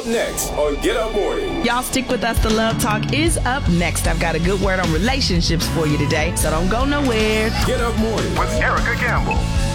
Up next on Get Up Morning. Y'all stick with us. The Love Talk is up next. I've got a good word on relationships for you today, so don't go nowhere. Get Up Morning with Erica Campbell.